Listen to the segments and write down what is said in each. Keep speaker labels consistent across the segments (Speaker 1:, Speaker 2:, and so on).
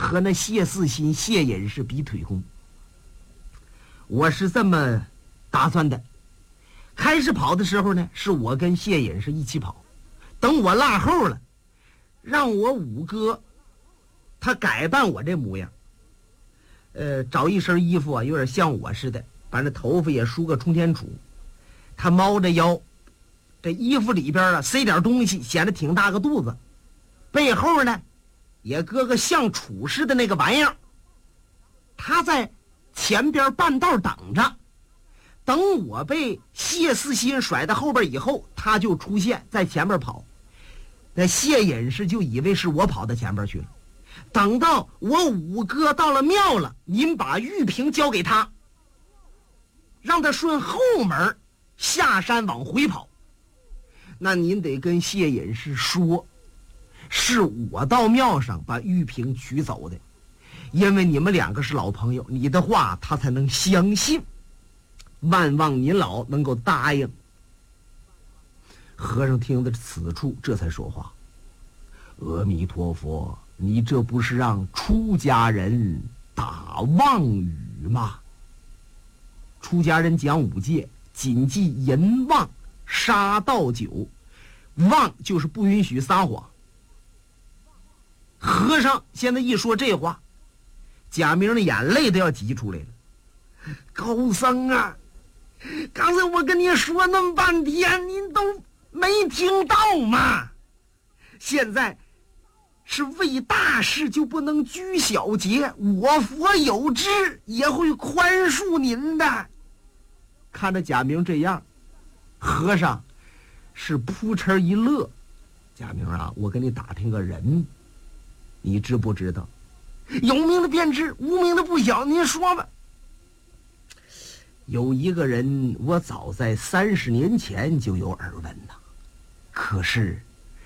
Speaker 1: 和那谢四新、谢隐是比腿功。我是这么打算的，开始跑的时候呢，是我跟谢隐是一起跑，等我落后了，让我五哥他改扮我这模样，找一身衣服啊，有点像我似的，把那头发也梳个冲天杵，他猫着腰，这衣服里边啊塞点东西，显得挺大个肚子，背后呢也搁个像杵似的那个玩意儿，他在前边半道等着，等我被谢四新甩到后边以后，他就出现在前边跑。那谢隐士就以为是我跑到前边去了，等到我五哥到了庙了，您把玉瓶交给他，让他顺后门下山往回跑。那您得跟谢隐士说，是我到庙上把玉瓶取走的，因为你们两个是老朋友，你的话他才能相信。万望您老能够答应。和尚听到此处，这才说话：阿弥陀佛，你这不是让出家人打妄语吗？出家人讲五戒，谨记淫妄、杀盗酒，妄就是不允许撒谎。和尚现在一说这话，贾明的眼泪都要挤出来了。高僧啊，刚才我跟你说那么半天，您都没听到吗？现在是为大事就不能拘小节，我佛有知，也会宽恕您的。看着贾明这样，和尚是扑哧一乐。贾明啊，我给你打听个人，你知不知道？有名的便知，无名的不晓，您说吧。有一个人，我早在30年前就有耳闻呐，可是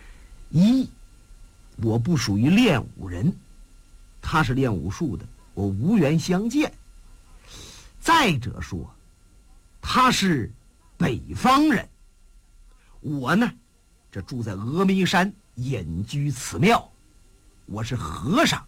Speaker 1: 我不属于练武人，他是练武术的，我无缘相见。再者说，他是北方人，我呢，这住在峨眉山，隐居此庙，我是和尚。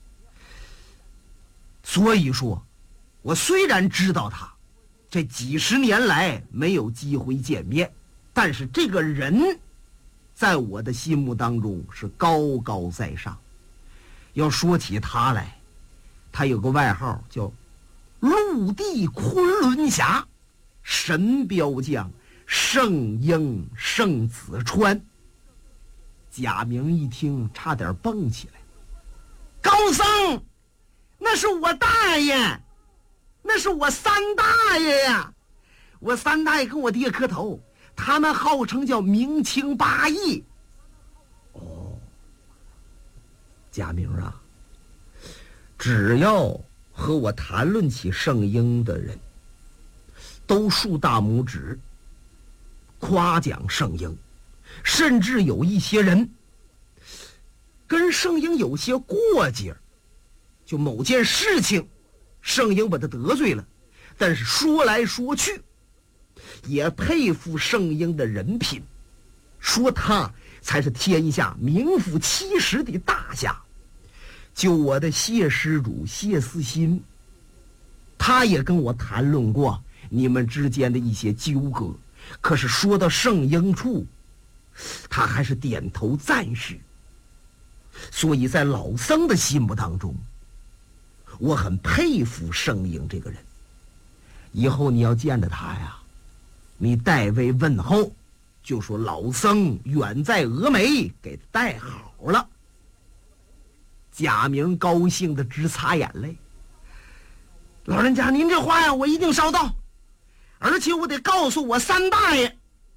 Speaker 1: 所以说，我虽然知道他，这几十年来没有机会见面，但是这个人在我的心目当中是高高在上。要说起他来，他有个外号叫陆地昆仑侠，神标将圣婴圣子川。贾明一听差点蹦起来：高僧，那是我大爷，那是我三大爷呀！我三大爷跟我爹磕头，他们号称叫明清八义。哦，贾明啊，只要和我谈论起圣婴的人，都竖大拇指，夸奖圣婴，甚至有一些人跟圣婴有些过节，就某件事情圣婴把他得罪了，但是说来说去也佩服圣婴的人品，说他才是天下名副其实的大侠。就我的谢施主谢四新，他也跟我谈论过你们之间的一些纠葛，可是说到圣婴处，他还是点头赞许。所以在老僧的心目当中，我很佩服圣婴这个人。以后你要见着他呀，你代为问候，就说老僧远在峨眉，给他带好了。贾明高兴的直擦眼泪。老人家，您这话呀，我一定捎到，而且我得告诉我三大爷，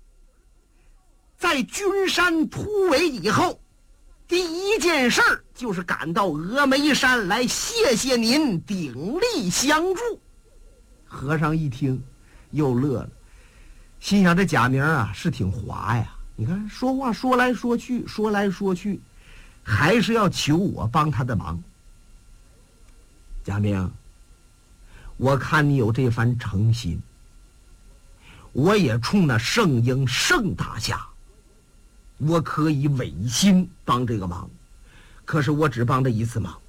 Speaker 1: 在君山突围以后，第一件事就是赶到峨眉山来谢谢您鼎力相助。和尚一听又乐了，心想这贾明啊是挺滑呀，你看说话说来说去，说来说去还是要求我帮他的忙。贾明，我看你有这番诚心，我也冲那圣婴圣大侠，我可以违心帮这个忙，可是我只帮这一次忙，